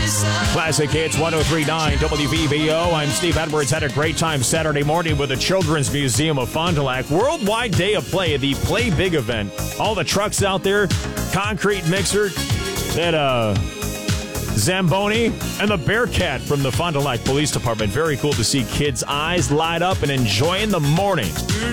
Classic Hits 103.9 WVBO. I'm Steve Edwards. Had a great time Saturday morning with the Children's Museum of Fond du Lac. Worldwide Day of Play, the Play Big event. All the trucks out there, concrete mixer, that Zamboni, and the Bearcat from the Fond du Lac Police Department. Very cool to see kids' eyes light up and enjoying the morning.